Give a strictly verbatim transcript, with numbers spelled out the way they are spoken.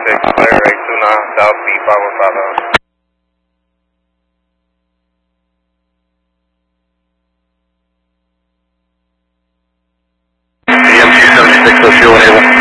six, fire right two nine, South B Bravo Bravo. D M two seventy-six, let's go enable.